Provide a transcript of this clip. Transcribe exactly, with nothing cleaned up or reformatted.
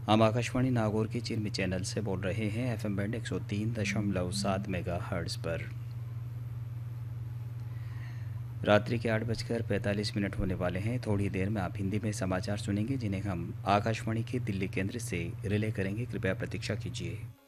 हम आकाशवाणी नागौर के चिरमी चैनल से बोल रहे हैं एफ एम बैंड एक सौ तीन दशमलव सात मेगा हर्ट्ज़ पर। रात्रि के आठ बजकर पैंतालीस मिनट होने वाले हैं। थोड़ी देर में आप हिंदी में समाचार सुनेंगे जिन्हें हम आकाशवाणी के दिल्ली केंद्र से रिले करेंगे। कृपया प्रतीक्षा कीजिए।